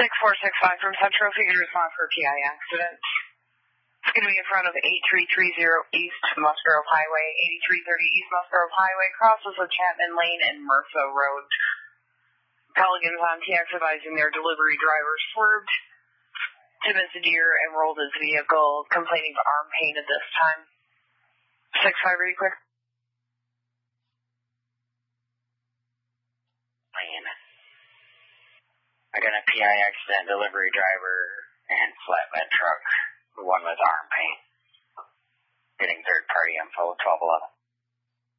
6465 from Central, figure response for PI accident. It's going to be in front of 8330 East Musgrove Highway, 8330 East Musgrove Highway, crosses of Chapman Lane and Murtha Road. Pelicans on TX advising their delivery driver swerved to miss a deer and rolled his vehicle, complaining of arm pain at this time. 65, ready quick. Lane. I got a PI accident, delivery driver and flatbed truck. One with arm pain. Getting third party info, 1211.